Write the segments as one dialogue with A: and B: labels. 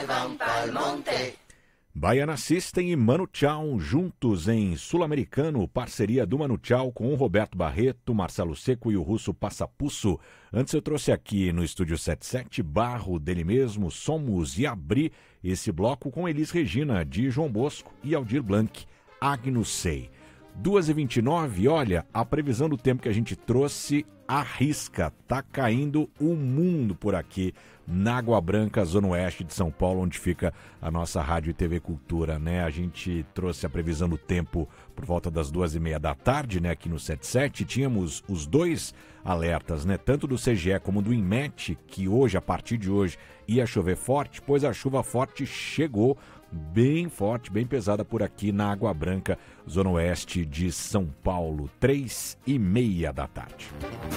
A: van pa'l monte.
B: Baiana System e Manu Chao juntos em Sul-Americano, parceria do Manu Chao com o Roberto Barreto, Marcelo Secco e o russo Passapusso. Antes eu trouxe aqui no Estúdio 77 Barro dele mesmo, Somos, e abri esse bloco com Elis Regina, de João Bosco e Aldir Blanc, Agnus Sei. 2h29, olha, a previsão do tempo que a gente trouxe arrisca, tá caindo o mundo por aqui, na Água Branca, zona oeste de São Paulo, onde fica a nossa Rádio e TV Cultura, né? A gente trouxe a previsão do tempo por volta das 2h30 da tarde, né? Aqui no 77, tínhamos os dois alertas, né? Tanto do CGE como do INMET, que hoje, a partir de hoje, ia chover forte, pois a chuva forte chegou bem forte, bem pesada por aqui na Água Branca, zona oeste de São Paulo, 3h30 da tarde.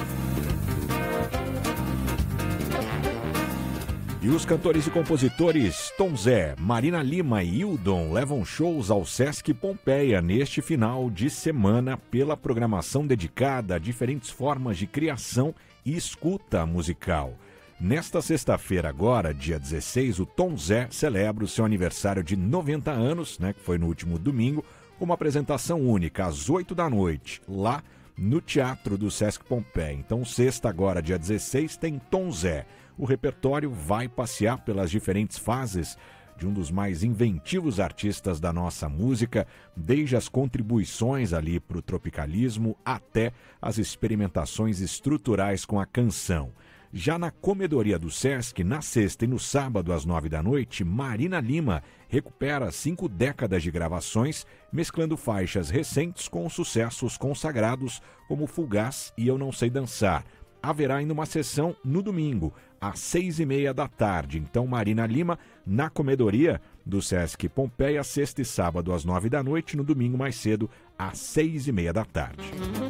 B: E os cantores e compositores Tom Zé, Marina Lima e Hildon levam shows ao Sesc Pompeia neste final de semana pela programação dedicada a diferentes formas de criação e escuta musical. Nesta sexta-feira agora, dia 16, o Tom Zé celebra o seu aniversário de 90 anos, né, que foi no último domingo, com uma apresentação única às 8 da noite, lá no Teatro do Sesc Pompeia. Então, sexta agora, dia 16, tem Tom Zé. O repertório vai passear pelas diferentes fases de um dos mais inventivos artistas da nossa música, desde as contribuições ali para o tropicalismo até as experimentações estruturais com a canção. Já na Comedoria do Sesc, na sexta e no sábado às 9 da noite, Marina Lima recupera 5 décadas de gravações, mesclando faixas recentes com sucessos consagrados como Fugaz e Eu Não Sei Dançar. Haverá ainda uma sessão no domingo, às 6h30 da tarde. Então, Marina Lima, na Comedoria do Sesc Pompeia, sexta e sábado às 9 da noite, no domingo mais cedo, às 6h30 da tarde.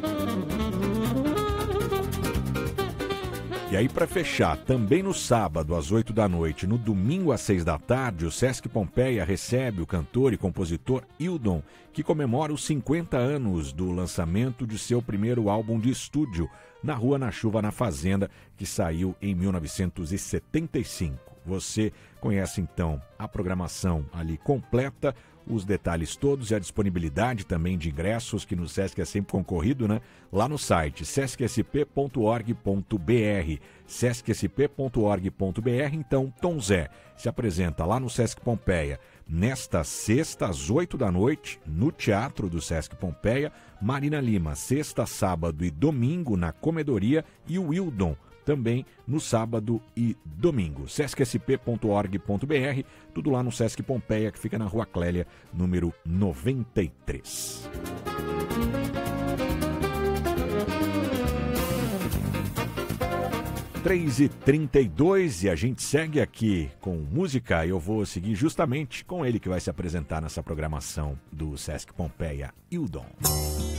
B: E aí, para fechar, também no sábado, às 8 da noite, no domingo, às 6 da tarde, o Sesc Pompeia recebe o cantor e compositor Hildon, que comemora os 50 anos do lançamento de seu primeiro álbum de estúdio, Na Rua, na Chuva, na Fazenda, que saiu em 1975. Você conhece, então, a programação ali completa, os detalhes todos e a disponibilidade também de ingressos, que no Sesc é sempre concorrido, né? Lá no site sescsp.org.br, sescsp.org.br. Então, Tom Zé se apresenta lá no Sesc Pompeia nesta sexta às 8 da noite, no Teatro do Sesc Pompeia. Marina Lima, sexta, sábado e domingo na Comedoria, e o Hildon também no sábado e domingo. sescsp.org.br, tudo lá no Sesc Pompeia, que fica na Rua Clélia, número 93. Três e 32 e a gente segue aqui com música. Eu vou seguir justamente com ele, que vai se apresentar nessa programação do Sesc Pompeia, Hildon.